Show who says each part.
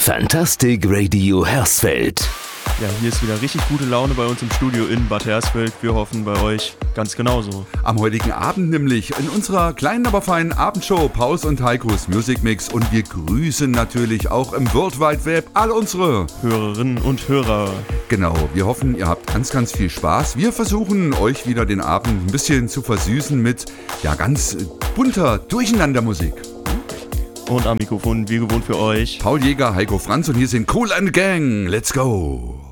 Speaker 1: Fantastic Radio Hersfeld.
Speaker 2: Ja, hier ist wieder richtig gute Laune bei uns im Studio in Bad Hersfeld. Wir hoffen bei euch ganz genauso.
Speaker 3: Am heutigen Abend nämlich in unserer kleinen, aber feinen Abendshow Paus und Heikos Music Mix. Und wir grüßen natürlich auch im World Wide Web all unsere
Speaker 2: Hörerinnen und Hörer.
Speaker 3: Genau, wir hoffen, ihr habt ganz, ganz viel Spaß. Wir versuchen euch wieder den Abend ein bisschen zu versüßen mit ganz bunter Durcheinandermusik.
Speaker 2: Und am Mikrofon wie gewohnt für euch
Speaker 3: Paul Jäger, Heiko Franz und hier sind Kool and Gang. Let's go!